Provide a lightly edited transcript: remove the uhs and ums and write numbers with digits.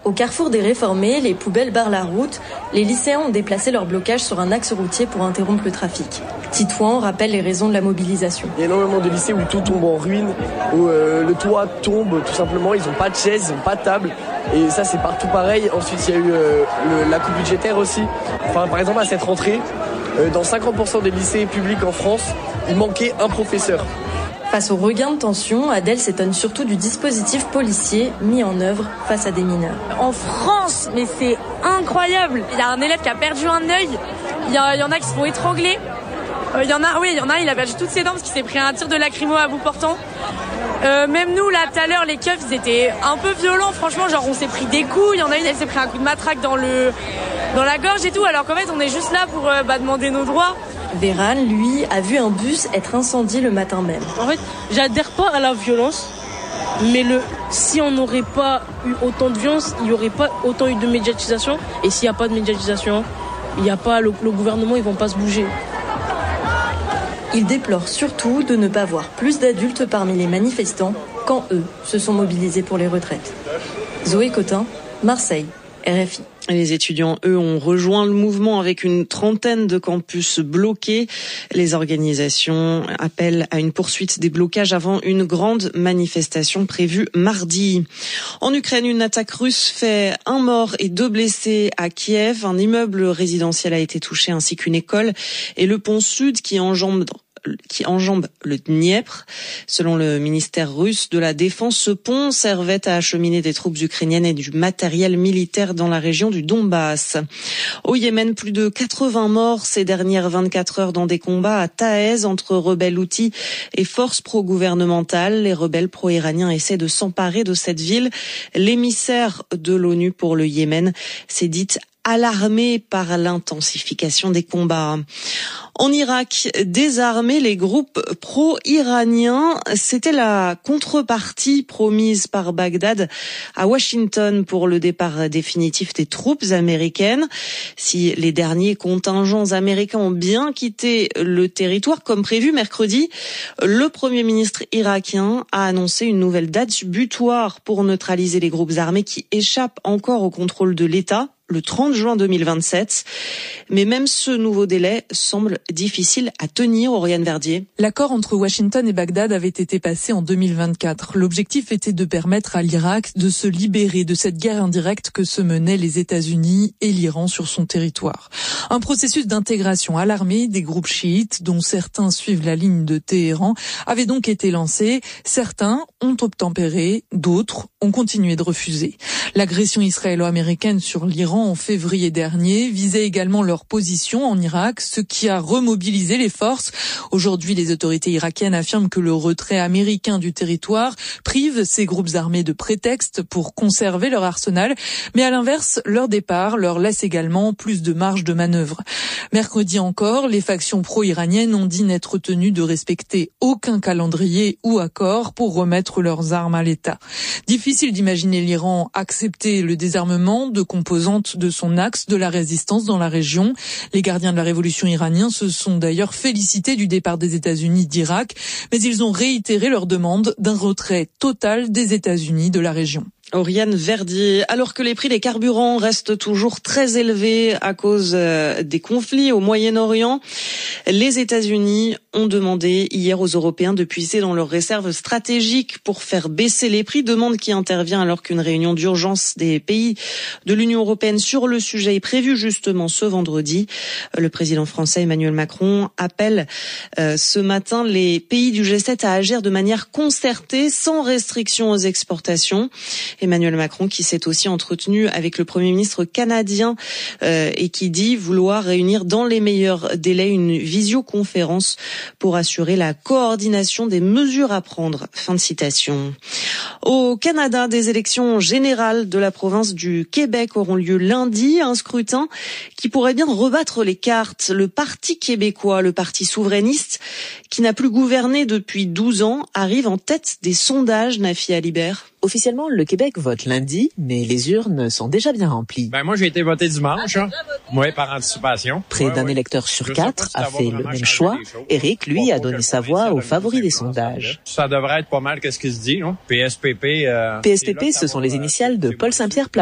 Au carrefour des réformés, les poubelles barrent la route. Les lycéens ont déplacé leur blocage sur un axe routier pour interrompre le trafic. Titouan rappelle les raisons de la mobilisation. Il y a énormément de lycées où tout tombe en ruine, où le toit tombe tout simplement, ils n'ont pas de chaises, ils n'ont pas de table. Et ça, c'est partout pareil. Ensuite, il y a eu la coupe budgétaire aussi. Enfin, par exemple, à cette rentrée, dans 50% des lycées publics en France, il manquait un professeur. Face au regain de tension, Adèle s'étonne surtout du dispositif policier mis en œuvre face à des mineurs. En France, mais c'est incroyable. Il y a un élève qui a perdu un œil, il y en a qui se font étrangler. Il y en a, il a perdu toutes ses dents parce qu'il s'est pris un tir de lacrymo à bout portant. Même nous, là, tout à l'heure, les keufs, ils étaient un peu violents, franchement, genre on s'est pris des coups. Il y en a une, elle s'est pris un coup de matraque dans la gorge et tout, alors qu'en fait, on est juste là pour demander nos droits. Véran, lui, a vu un bus être incendié le matin même. En fait, j'adhère pas à la violence, mais si on n'aurait pas eu autant de violence, il n'y aurait pas autant eu de médiatisation. Et s'il n'y a pas de médiatisation, il n'y a pas le gouvernement, ils vont pas se bouger. Il déplore surtout de ne pas voir plus d'adultes parmi les manifestants quand eux se sont mobilisés pour les retraites. Zoé Cotin, Marseille, RFI. Les étudiants, eux, ont rejoint le mouvement avec une trentaine de campus bloqués. Les organisations appellent à une poursuite des blocages avant une grande manifestation prévue mardi. En Ukraine, une attaque russe fait 1 mort et 2 blessés à Kiev. Un immeuble résidentiel a été touché ainsi qu'une école et le pont sud qui enjambe le Dniepr. Selon le ministère russe de la Défense, ce pont servait à acheminer des troupes ukrainiennes et du matériel militaire dans la région du Donbass. Au Yémen, plus de 80 morts ces dernières 24 heures dans des combats à Taez entre rebelles houthis et forces pro-gouvernementales. Les rebelles pro-iraniens essaient de s'emparer de cette ville. L'émissaire de l'ONU pour le Yémen s'est dite alarmé par l'intensification des combats. En Irak, désarmer les groupes pro-iraniens, c'était la contrepartie promise par Bagdad à Washington pour le départ définitif des troupes américaines. Si les derniers contingents américains ont bien quitté le territoire comme prévu mercredi, le Premier ministre irakien a annoncé une nouvelle date butoir pour neutraliser les groupes armés qui échappent encore au contrôle de l'État, le 30 juin 2027. Mais même ce nouveau délai semble difficile à tenir, Oriane Verdier. L'accord entre Washington et Bagdad avait été passé en 2024. L'objectif était de permettre à l'Irak de se libérer de cette guerre indirecte que se menaient les États-Unis et l'Iran sur son territoire. Un processus d'intégration à l'armée des groupes chiites, dont certains suivent la ligne de Téhéran, avait donc été lancé. Certains ont obtempéré, d'autres ont continué de refuser. L'agression israélo-américaine sur l'Iran en février dernier visait également leur position en Irak, ce qui a remobilisé les forces. Aujourd'hui, les autorités irakiennes affirment que le retrait américain du territoire prive ces groupes armés de prétextes pour conserver leur arsenal, mais à l'inverse, leur départ leur laisse également plus de marge de manœuvre. Mercredi encore, les factions pro-iraniennes ont dit n'être tenues de respecter aucun calendrier ou accord pour remettre leurs armes à l'État. Difficile d'imaginer l'Iran accepter le désarmement de composantes de son axe de la résistance dans la région. Les gardiens de la révolution iranienne se sont d'ailleurs félicités du départ des États-Unis d'Irak, mais ils ont réitéré leur demande d'un retrait total des États-Unis de la région. Oriane Verdier, alors que les prix des carburants restent toujours très élevés à cause des conflits au Moyen-Orient, les États-Unis ont demandé hier aux Européens de puiser dans leurs réserves stratégiques pour faire baisser les prix, demande qui intervient alors qu'une réunion d'urgence des pays de l'Union européenne sur le sujet est prévue justement ce vendredi. Le président français Emmanuel Macron appelle ce matin les pays du G7 à agir de manière concertée, sans restriction aux exportations. Emmanuel Macron qui s'est aussi entretenu avec le Premier ministre canadien et qui dit vouloir réunir dans les meilleurs délais une visioconférence pour assurer la coordination des mesures à prendre. Fin de citation. Au Canada, des élections générales de la province du Québec auront lieu lundi. Un scrutin qui pourrait bien rebattre les cartes. Le Parti québécois, le parti souverainiste, qui n'a plus gouverné depuis 12 ans, arrive en tête des sondages, Nafi Alibert. Officiellement, le Québec vote lundi, mais les urnes sont déjà bien remplies. Moi, j'ai été voté dimanche, par anticipation. Près d'un électeur sur 4 a fait le même choix. Éric, lui, a donné sa voix au favori des sondages. Ça devrait être pas mal qu'est-ce qui se dit, non? PSPP. PSPP, ce sont les initiales de Paul Saint-Pierre Plamondon.